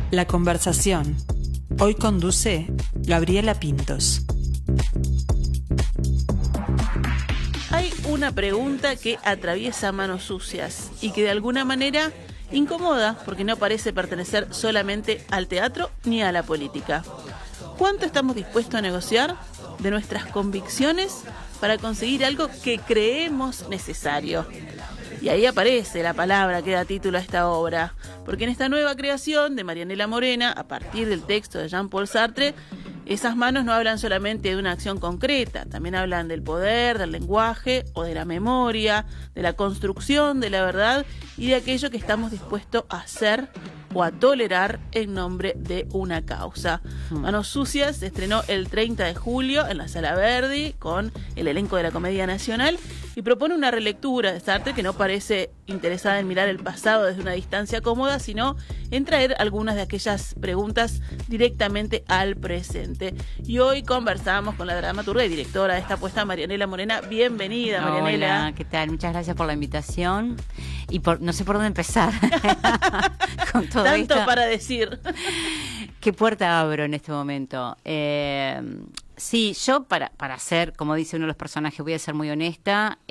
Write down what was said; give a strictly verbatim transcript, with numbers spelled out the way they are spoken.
La conversación. Hoy conduce Gabriela Pintos. Hay una pregunta que atraviesa Manos Sucias y que de alguna manera incomoda porque no parece pertenecer solamente al teatro ni a la política. ¿Cuánto estamos dispuestos a negociar de nuestras convicciones para conseguir algo que creemos necesario? Y ahí aparece la palabra que da título a esta obra, porque en esta nueva creación de Marianela Morena, a partir del texto de Jean-Paul Sartre, esas manos no hablan solamente de una acción concreta, también hablan del poder, del lenguaje o de la memoria, de la construcción de la verdad y de aquello que estamos dispuestos a hacer o a tolerar en nombre de una causa. Hmm. Manos Sucias se estrenó el treinta de julio en la Sala Verdi con el elenco de la Comedia Nacional y propone una relectura de Sartre que no parece interesada en mirar el pasado desde una distancia cómoda, sino en traer algunas de aquellas preguntas directamente al presente. Y hoy conversamos con la dramaturga y directora de esta puesta, Marianela Morena. Bienvenida, Marianela. Hola, ¿qué tal? Muchas gracias por la invitación y por no sé por dónde empezar con todo Tanto esto. Para decir. ¿Qué puerta abro en este momento? Eh, sí, yo para, para ser, como dice uno de los personajes, voy a ser muy honesta,